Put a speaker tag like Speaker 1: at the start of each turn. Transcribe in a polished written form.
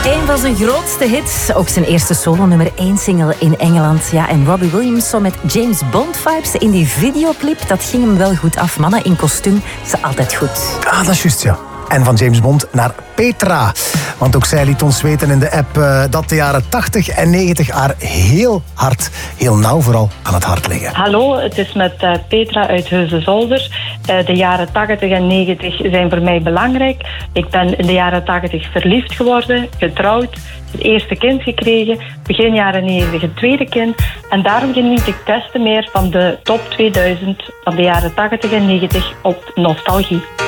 Speaker 1: Een van zijn grootste hits, ook zijn eerste solo-nummer 1 single in Engeland. Ja, en Robbie Williams zo met James Bond vibes in die videoclip, dat ging hem wel goed af. Mannen in kostuum, is altijd goed.
Speaker 2: Ah, dat is juist, ja. En van James Bond naar Petra. Want ook zij liet ons weten in de app dat de jaren 80 en 90 haar heel hard, heel nauw vooral aan het hart liggen.
Speaker 3: Hallo, het is met Petra uit Heusden-Zolder. De jaren 80 en 90 zijn voor mij belangrijk. Ik ben in de jaren 80 verliefd geworden, getrouwd, het eerste kind gekregen, begin jaren 90 het tweede kind. En daarom geniet ik des te meer van de top 2000 van de jaren 80 en 90 op nostalgie.